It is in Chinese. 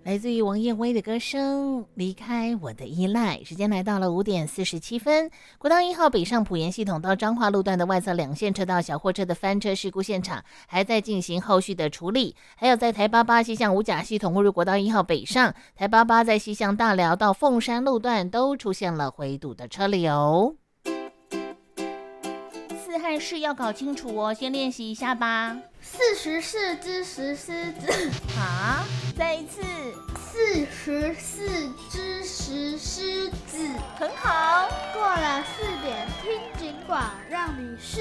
来自于王燕威的歌声《离开我的依赖》。时间来到了5点47分，国道1号北上埔盐系统到彰化路段的外侧2线车道小货车的翻车事故现场还在进行后续的处理，还有在台88西向五甲系统误入国道1号北上，台88在西向大寮到凤山路段都出现了回堵的车流。四汉式要搞清楚哦，先练习一下吧。 44只石狮子。 好，再一次。 44只石狮子。 很好。 过了4点，听警广，让你